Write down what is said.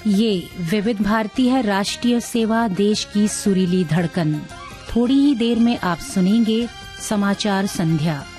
ये विविध भारती है, राष्ट्रीय सेवा, देश की सुरीली धड़कन। थोड़ी ही देर में आप सुनेंगे समाचार संध्या।